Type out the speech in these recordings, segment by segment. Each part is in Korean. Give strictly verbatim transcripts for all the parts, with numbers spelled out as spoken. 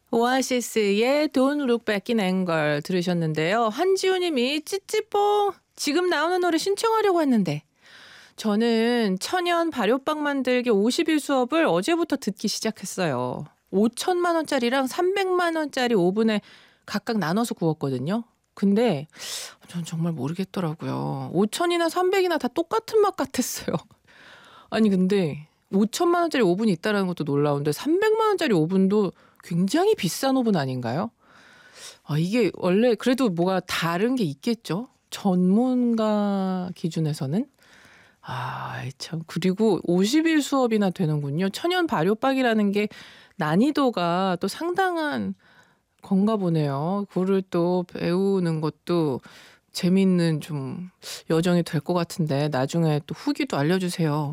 오아시스의 Don't Look Back in Anger 들으셨는데요. 한지우님이 찌찌뽕 지금 나오는 노래 신청하려고 했는데 저는 천연 발효빵 만들기 오십 일 수업을 어제부터 듣기 시작했어요. 오천만 원짜리랑 삼백만 원짜리 오븐에 각각 나눠서 구웠거든요. 근데 전 정말 모르겠더라고요. 오천이나 삼백이나 다 똑같은 맛 같았어요. 아니 근데 오천만 원짜리 오븐이 있다는 것도 놀라운데 삼백만 원짜리 오븐도 굉장히 비싼 오븐 아닌가요? 아, 이게 원래 그래도 뭐가 다른 게 있겠죠? 전문가 기준에서는? 아, 참. 그리고 오십 일 수업이나 되는군요. 천연 발효빵이라는 게 난이도가 또 상당한 건가 보네요. 그거를 또 배우는 것도 재밌는 좀 여정이 될 것 같은데 나중에 또 후기도 알려주세요.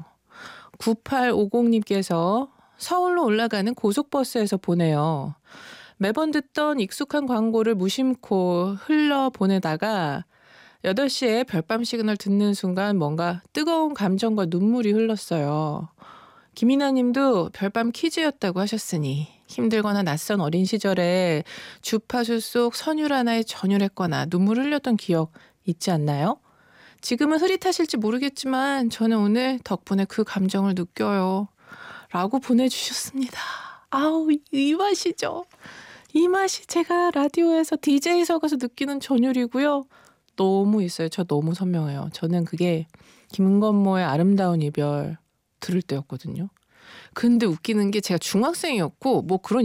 구팔오공님께서 서울로 올라가는 고속버스에서 보내요. 매번 듣던 익숙한 광고를 무심코 흘려보내다가 여덟 시에 별밤 시그널 듣는 순간 뭔가 뜨거운 감정과 눈물이 흘렀어요. 김이나 님도 별밤 퀴즈였다고 하셨으니 힘들거나 낯선 어린 시절에 주파수 속 선율 하나에 전율했거나 눈물 흘렸던 기억 있지 않나요? 지금은 흐릿하실지 모르겠지만 저는 오늘 덕분에 그 감정을 느껴요. 라고 보내주셨습니다. 아우, 이 맛이죠. 이 맛이 제가 라디오에서 디제이석 가서 느끼는 전율이고요. 너무 있어요. 저 너무 선명해요. 저는 그게 김건모의 아름다운 이별 들을 때였거든요. 근데 웃기는 게 제가 중학생이었고 뭐 그런